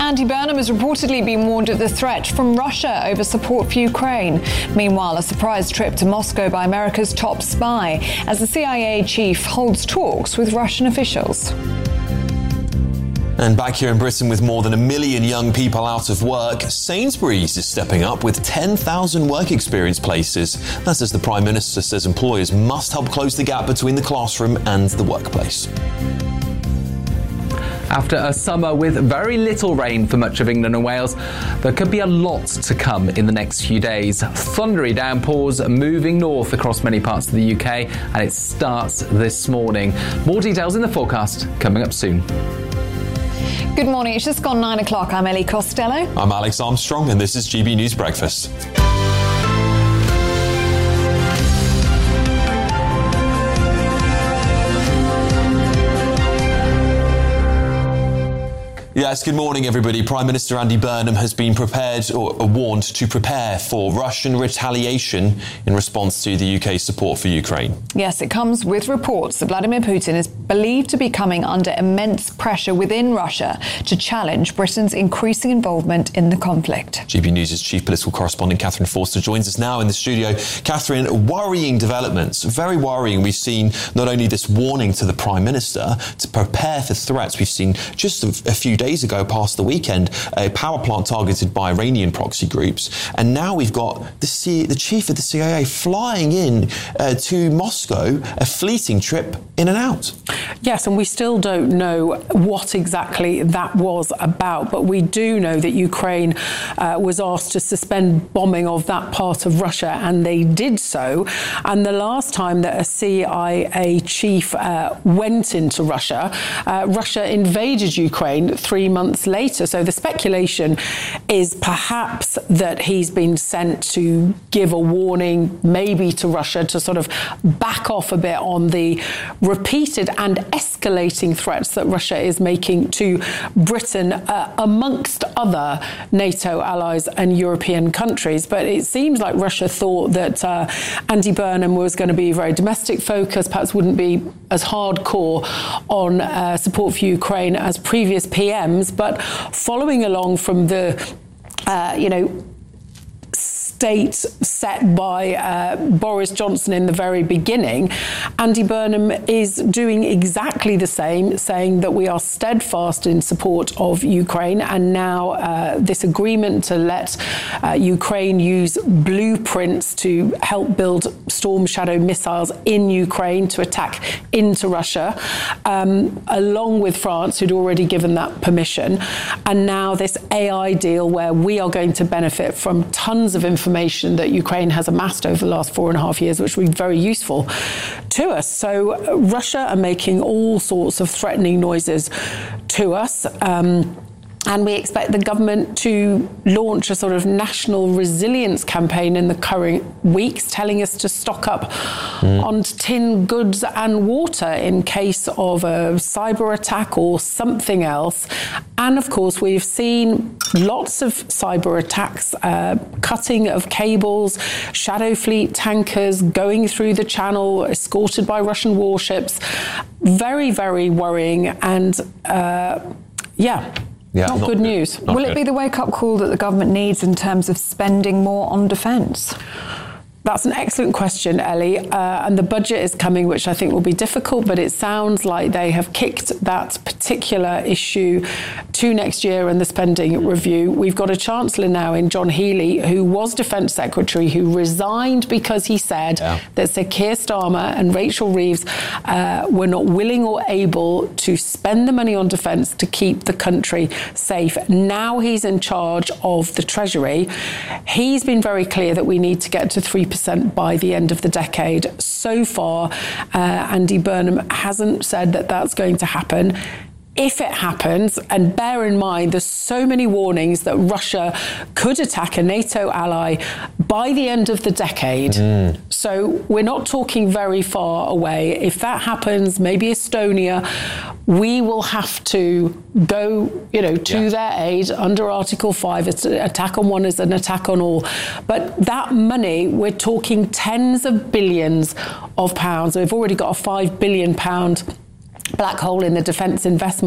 Andy Burnham has reportedly been warned of the threat from Russia over support for Ukraine. Meanwhile, a surprise trip to Moscow by America's top spy as the CIA chief holds talks with Russian officials. And back here in Britain, with more than 1 million young people out of work, Sainsbury's is stepping up with 10,000 work experience places. That's as the Prime Minister says employers must help close the gap between the classroom and the workplace. After a summer with very little rain for much of England and Wales, there could be a lot to come in the next few days. Thundery downpours moving north across many parts of the UK, and it starts this morning. More details in the forecast coming up soon. Good morning, it's just gone 9 o'clock. I'm Ellie Costello. I'm Alex Armstrong, and this is GB News Breakfast. Yes, good morning, everybody. Prime Minister Andy Burnham has been warned to prepare for Russian retaliation in response to the UK's support for Ukraine. Yes, it comes with reports that Vladimir Putin is believed to be coming under immense pressure within Russia to challenge Britain's increasing involvement in the conflict. GB News' chief political correspondent Catherine Forster joins us now in the studio. Catherine, worrying developments, very worrying. We've seen not only this warning to the Prime Minister to prepare for threats. We've seen just a few days ago, past the weekend, a power plant targeted by Iranian proxy groups, and now we've got the chief of the CIA flying in to Moscow, a fleeting trip in and out. Yes, and we still don't know what exactly that was about, but we do know that Ukraine was asked to suspend bombing of that part of Russia, and they did so. And the last time that a CIA chief went into Russia, Russia invaded Ukraine 3 months later. So the speculation is perhaps that he's been sent to give a warning, maybe to Russia, to sort of back off a bit on the repeated and escalating threats that Russia is making to Britain, amongst other NATO allies and European countries. But it seems like Russia thought that Andy Burnham was going to be very domestic focused, perhaps wouldn't be as hardcore on support for Ukraine as previous PMs. But following along from the, state set by Boris Johnson in the very beginning, Andy Burnham is doing exactly the same, saying that we are steadfast in support of Ukraine, and now this agreement to let Ukraine use blueprints to help build Storm Shadow missiles in Ukraine to attack into Russia, along with France, who'd already given that permission. And now this AI deal where we are going to benefit from tons of information that Ukraine has amassed over the last 4.5 years, which will be very useful to us. So Russia are making all sorts of threatening noises to us. And we expect the government to launch a sort of national resilience campaign in the current weeks, telling us to stock up on tin goods and water in case of a cyber attack or something else. And of course, we've seen lots of cyber attacks, cutting of cables, Shadow Fleet tankers going through the channel, escorted by Russian warships. Very, very worrying. And not good news. Will it be the wake-up call that the government needs in terms of spending more on defence? That's an excellent question, Ellie. And the budget is coming, which I think will be difficult, but it sounds like they have kicked that particular issue to next year and the spending review. We've got a Chancellor now in John Healey, who was Defence Secretary, who resigned because he said that Sir Keir Starmer and Rachel Reeves were not willing or able to spend the money on defence to keep the country safe. Now he's in charge of the Treasury. He's been very clear that we need to get to 3% by the end of the decade. So far, Andy Burnham hasn't said that that's going to happen. If it happens, and bear in mind there's so many warnings that Russia could attack a NATO ally by the end of the decade. So we're not talking very far away. If that happens, maybe Estonia, we will have to go, to their aid under Article 5. It's an attack on one is an attack on all. But that money, we're talking tens of billions of pounds. We've already got a £5 billion black hole in the defence investment